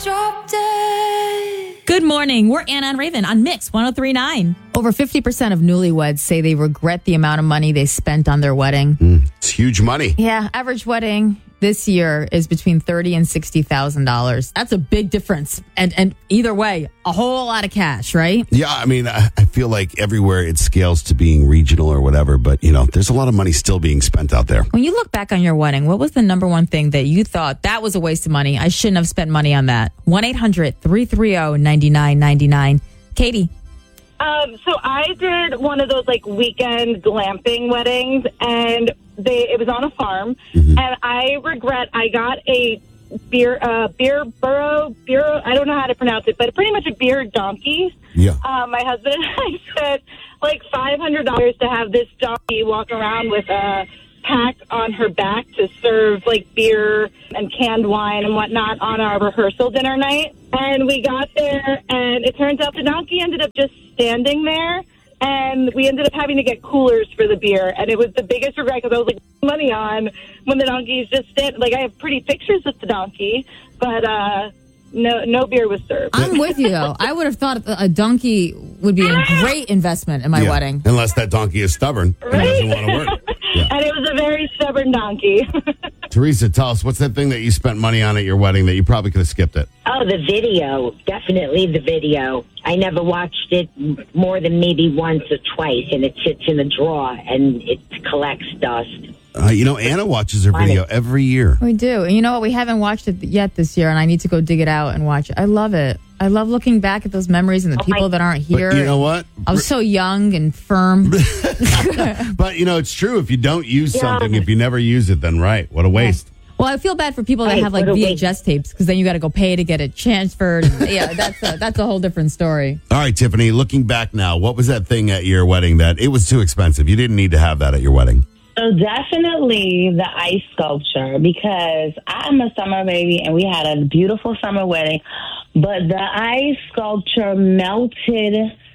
Drop dead. Good morning. We're Anna and Raven on Mix 103.9. Over 50% of newlyweds say they regret the amount of money they spent on their wedding. It's huge money. Yeah, average wedding this year is between $30,000 and $60,000. That's a big difference. And either way, a whole lot of cash, right? Yeah, I mean, I feel like everywhere it scales to being regional or whatever, but, there's a lot of money still being spent out there. When you look back on your wedding, what was the number one thing that you thought that was a waste of money? I shouldn't have spent money on that. 1-800-330-9999. Katie. So I did one of those weekend glamping weddings, and it was on a farm. Mm-hmm. And I regret I got a beer burro. I don't know how to pronounce it, but pretty much a beer donkey. Yeah. My husband and I spent $500 to have this donkey walk around with a pack on her back to serve beer and canned wine and whatnot on our rehearsal dinner night. And we got there, and it turns out the donkey ended up just standing there, and we ended up having to get coolers for the beer. And it was the biggest regret because I was money on when the donkey's just standing. I have pretty pictures of the donkey, but no beer was served. I'm with you, though. I would have thought a donkey would be a great investment in my wedding. Unless that donkey is stubborn and doesn't want to work. Yeah. And it was a very stubborn donkey. Teresa, tell us, what's that thing that you spent money on at your wedding that you probably could have skipped it? Oh, the video. Definitely the video. I never watched it more than maybe once or twice, and it sits in a drawer, and it collects dust. Anna watches her video every year. We do. And you know what? We haven't watched it yet this year, and I need to go dig it out and watch it. I love it. I love looking back at those memories and the people that aren't here. But you know what? I was so young and firm. But, it's true. If you don't use something, if you never use it, then right. What a waste. Well, I feel bad for people that have VHS tapes because then you got to go pay to get it transferred. Yeah, that's a whole different story. All right, Tiffany, looking back now, what was that thing at your wedding that it was too expensive? You didn't need to have that at your wedding. So definitely the ice sculpture, because I'm a summer baby and we had a beautiful summer wedding, but the ice sculpture melted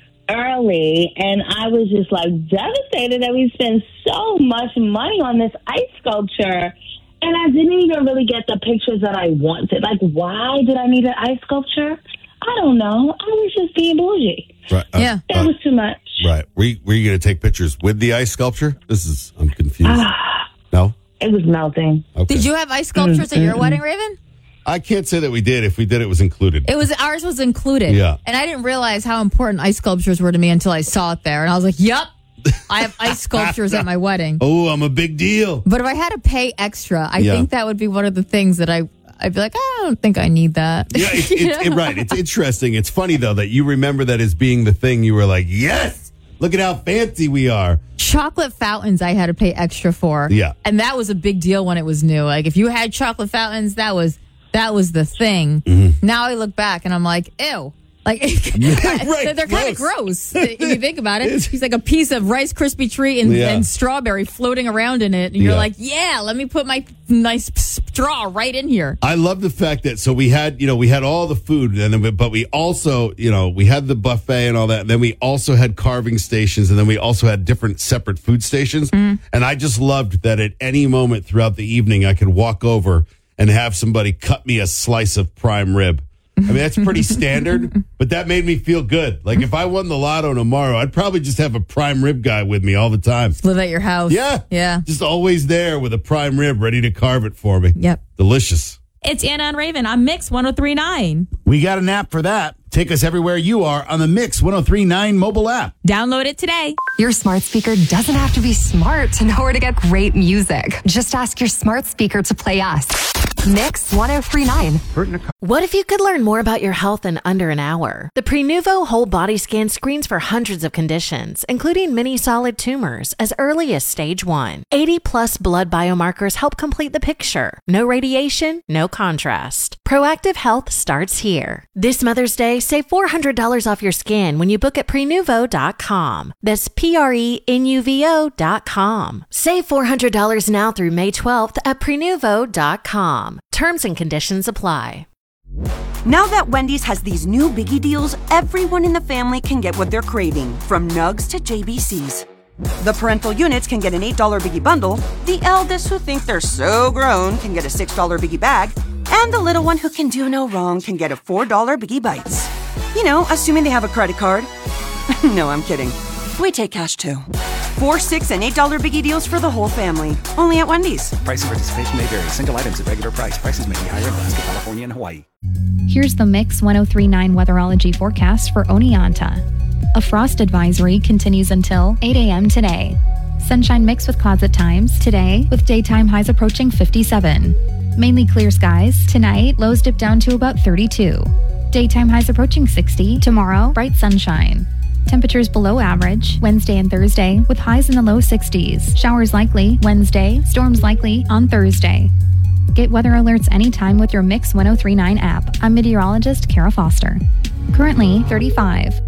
early and I was just devastated that we spent so much money on this ice sculpture. And I didn't even really get the pictures that I wanted. Why did I need an ice sculpture? I don't know. I was just being bougie. Right. Yeah. That was too much. Right. Were you going to take pictures with the ice sculpture? I'm confused. No? It was melting. Okay. Did you have ice sculptures at your wedding, Raven? I can't say that we did. If we did, it was included. Ours was included. Yeah. And I didn't realize how important ice sculptures were to me until I saw it there. And I was like, yep, I have ice sculptures at my wedding. Oh, I'm a big deal. But if I had to pay extra, I think that would be one of the things that I'd be like, I don't think I need that. Yeah, right. It's interesting. It's funny, though, that you remember that as being the thing you were like, yes, look at how fancy we are. Chocolate fountains I had to pay extra for. Yeah. And that was a big deal when it was new. If you had chocolate fountains, that was the thing. Mm-hmm. Now I look back and I'm like, ew. Right, they're kind of gross if you think about it. He's like a piece of Rice Krispie treat and strawberry floating around in it. And you're like, let me put my nice straw right in here. I love the fact that, so we had all the food, but we also, we had the buffet and all that. And then we also had carving stations, and then we also had different separate food stations. Mm. And I just loved that at any moment throughout the evening, I could walk over and have somebody cut me a slice of prime rib. I mean, that's pretty standard, but that made me feel good. If I won the lotto tomorrow, I'd probably just have a prime rib guy with me all the time. Live at your house. Yeah. Yeah. Just always there with a prime rib ready to carve it for me. Yep. Delicious. It's Anna and Raven on Mix 103.9. We got an app for that. Take us everywhere you are on the Mix 103.9 mobile app. Download it today. Your smart speaker doesn't have to be smart to know where to get great music. Just ask your smart speaker to play us. Mix 103.9. What if you could learn more about your health in under an hour? The Prenuvo Whole Body Scan screens for hundreds of conditions, including many solid tumors, as early as stage 1. 80-plus blood biomarkers help complete the picture. No radiation, no contrast. Proactive health starts here. This Mother's Day, save $400 off your scan when you book at Prenuvo.com. That's Prenuvo.com. Save $400 now through May 12th at Prenuvo.com. Terms and conditions apply. Now that Wendy's has these new biggie deals, everyone in the family can get what they're craving, from nugs to JBCs. The parental units can get an $8 biggie bundle, the eldest who think they're so grown can get a $6 biggie bag, And the little one who can do no wrong can get a $4 Biggie Bites. You know, assuming they have a credit card. No, I'm kidding. We take cash too. $4, $6, and $8 Biggie deals for the whole family. Only at Wendy's. Price and participation may vary. Single items at regular price. Prices may be higher in Alaska, California, and Hawaii. Here's the Mix 1039 weatherology forecast for Oneonta. A frost advisory continues until 8 a.m. today. Sunshine mixed with clouds at times today, with daytime highs approaching 57. Mainly clear skies. Tonight, lows dip down to about 32. Daytime highs approaching 60. Tomorrow, bright sunshine. Temperatures below average Wednesday and Thursday, with highs in the low 60s. Showers likely Wednesday, storms likely on Thursday. Get weather alerts anytime with your Mix 1039 app. I'm meteorologist Kara Foster. Currently 35.